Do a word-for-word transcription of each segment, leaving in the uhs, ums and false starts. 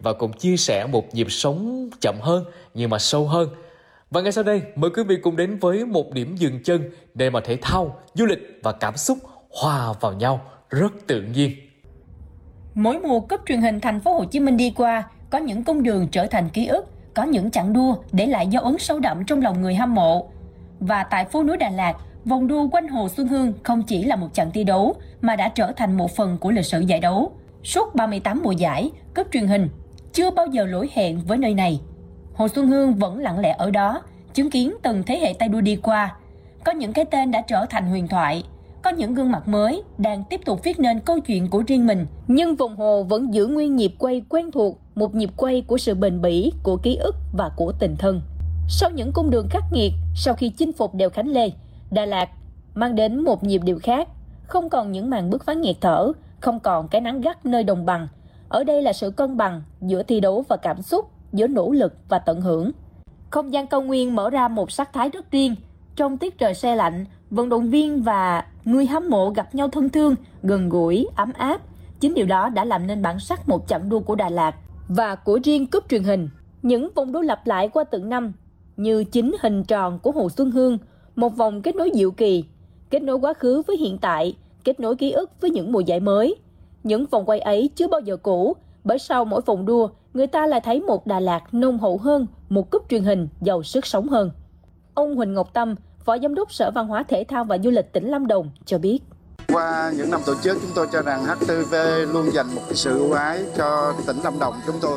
và cùng chia sẻ một nhịp sống chậm hơn nhưng mà sâu hơn. Và ngay sau đây, mời quý vị cùng đến với một điểm dừng chân để mà thể thao, du lịch và cảm xúc hòa vào nhau rất tự nhiên. Mỗi mùa cúp truyền hình Thành phố Hồ Chí Minh đi qua, có những cung đường trở thành ký ức, có những chặng đua để lại dấu ấn sâu đậm trong lòng người hâm mộ. Và tại phố núi Đà Lạt, vòng đua quanh Hồ Xuân Hương không chỉ là một trận thi đấu mà đã trở thành một phần của lịch sử giải đấu. Suốt ba mươi tám mùa giải, cúp truyền hình chưa bao giờ lỗi hẹn với nơi này. Hồ Xuân Hương vẫn lặng lẽ ở đó, chứng kiến từng thế hệ tay đua đi qua. Có những cái tên đã trở thành huyền thoại, có những gương mặt mới đang tiếp tục viết nên câu chuyện của riêng mình. Nhưng vòng hồ vẫn giữ nguyên nhịp quay quen thuộc, một nhịp quay của sự bền bỉ, của ký ức và của tình thân. Sau những cung đường khắc nghiệt, sau khi chinh phục đèo Khánh Lê, Đà Lạt mang đến một nhịp điệu khác. Không còn những màn bứt phá nghẹt thở, không còn cái nắng gắt nơi đồng bằng. Ở đây là sự cân bằng giữa thi đấu và cảm xúc, giữa nỗ lực và tận hưởng. Không gian cao nguyên mở ra một sắc thái rất riêng. Trong tiết trời se lạnh, vận động viên và người hâm mộ gặp nhau thân thương, gần gũi, ấm áp. Chính điều đó đã làm nên bản sắc một chặng đua của Đà Lạt và của riêng cúp truyền hình. Những vòng đua lặp lại qua từng năm, như chính hình tròn của Hồ Xuân Hương, một vòng kết nối diệu kỳ, kết nối quá khứ với hiện tại, kết nối ký ức với những mùa giải mới. Những vòng quay ấy chưa bao giờ cũ, bởi sau mỗi vòng đua, người ta lại thấy một Đà Lạt nồng hậu hơn, một cúp truyền hình giàu sức sống hơn. Ông Huỳnh Ngọc Tâm, Phó Giám đốc Sở Văn hóa Thể thao và Du lịch tỉnh Lâm Đồng cho biết. Qua những năm tổ chức, chúng tôi cho rằng hát tê vê luôn dành một cái sự ưu ái cho tỉnh Lâm Đồng chúng tôi.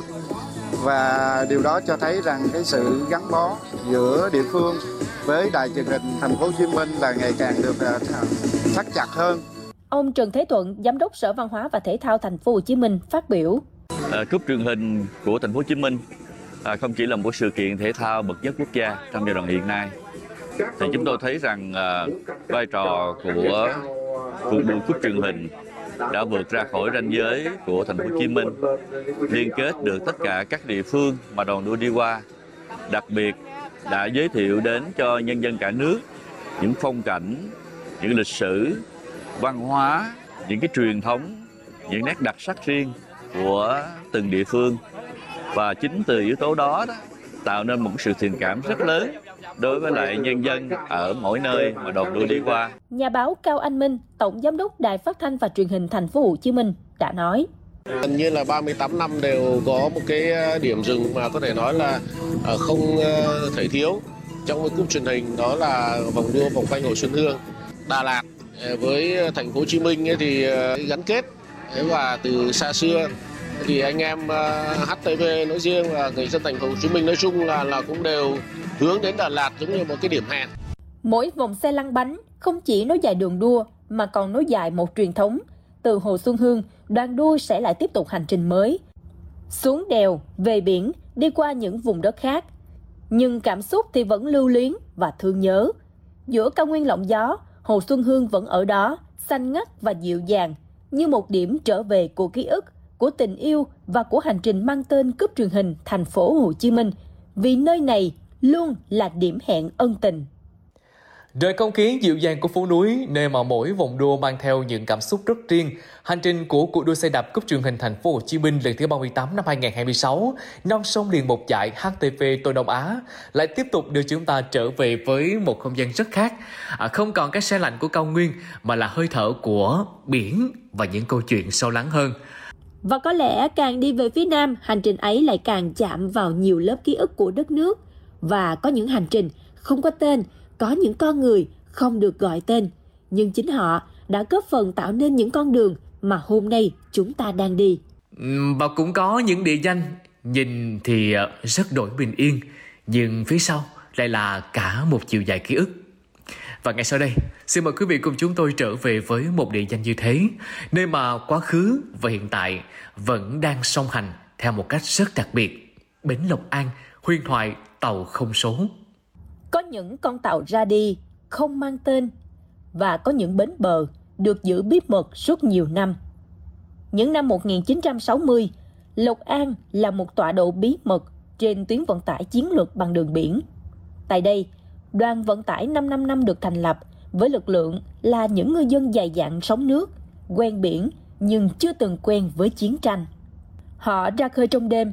Và điều đó cho thấy rằng cái sự gắn bó giữa địa phương với đài truyền hình Thành phố Hồ Chí Minh là ngày càng được thắt chặt hơn. Ông Trần Thế Thuận, Giám đốc Sở Văn hóa và Thể thao Thành phố Hồ Chí Minh phát biểu. À, cúp truyền hình của Thành phố Hồ Chí Minh à, không chỉ là một sự kiện thể thao bậc nhất quốc gia trong giai đoạn hiện nay, thì chúng tôi thấy rằng à, vai trò của cuộc đua cúp truyền hình đã vượt ra khỏi ranh giới của Thành phố Hồ Chí Minh, liên kết được tất cả các địa phương mà đoàn đua đi qua, đặc biệt đã giới thiệu đến cho nhân dân cả nước những phong cảnh, những lịch sử, văn hóa, những cái truyền thống, những nét đặc sắc riêng của từng địa phương. Và chính từ yếu tố đó, đó tạo nên một sự tình cảm rất lớn đối với lại nhân dân ở mỗi nơi mà đoàn đua đi qua. Nhà báo Cao Anh Minh, Tổng Giám đốc Đài Phát thanh và Truyền hình Thành phố Hồ Chí Minh đã nói: Gần như là ba mươi tám năm đều có một cái điểm dừng mà có thể nói là không thể thiếu trong cái cúp truyền hình, đó là vòng đua vòng quanh Hồ Xuân Hương. Đà Lạt với Thành phố Hồ Chí Minh thì gắn kết, và từ xa xưa thì anh em hát tê vê nói riêng và người dân Thành phố Hồ Chí Minh nói chung là là cũng đều hướng đến Đà Lạt giống như một cái điểm hẹn. Mỗi vòng xe lăn bánh không chỉ nối dài đường đua mà còn nối dài một truyền thống. Từ Hồ Xuân Hương, đoàn đua sẽ lại tiếp tục hành trình mới. Xuống đèo, về biển, đi qua những vùng đất khác. Nhưng cảm xúc thì vẫn lưu luyến và thương nhớ. Giữa cao nguyên lộng gió, Hồ Xuân Hương vẫn ở đó, xanh ngắt và dịu dàng, như một điểm trở về của ký ức, của tình yêu và của hành trình mang tên cúp truyền hình Thành phố Hồ Chí Minh. Vì nơi này luôn là điểm hẹn ân tình. Đời không khí dịu dàng của phố núi, nơi mà mỗi vòng đua mang theo những cảm xúc rất riêng. Hành trình của cuộc đua xe đạp cúp truyền hình Thành phố Hồ Chí Minh lần thứ ba mươi tám năm hai không hai sáu, non sông liền một giải hát tê vê Tôi Đông Á lại tiếp tục đưa chúng ta trở về với một không gian rất khác. À, không còn cái se lạnh của cao nguyên mà là hơi thở của biển và những câu chuyện sâu lắng hơn. Và có lẽ càng đi về phía Nam, hành trình ấy lại càng chạm vào nhiều lớp ký ức của đất nước. Và có những hành trình không có tên, có những con người không được gọi tên, nhưng chính họ đã góp phần tạo nên những con đường mà hôm nay chúng ta đang đi. Và cũng có những địa danh nhìn thì rất đổi bình yên, nhưng phía sau lại là cả một chiều dài ký ức. Và ngay sau đây, xin mời quý vị cùng chúng tôi trở về với một địa danh như thế, nơi mà quá khứ và hiện tại vẫn đang song hành theo một cách rất đặc biệt. Bến Lộc An, huyền thoại tàu không số. Có những con tàu ra đi không mang tên, và có những bến bờ được giữ bí mật suốt nhiều năm. Những năm một nghìn chín trăm sáu mươi, Lộc An là một tọa độ bí mật trên tuyến vận tải chiến lược bằng đường biển. Tại đây, đoàn vận tải năm năm năm được thành lập với lực lượng là những ngư dân dày dặn sống nước, quen biển nhưng chưa từng quen với chiến tranh. Họ ra khơi trong đêm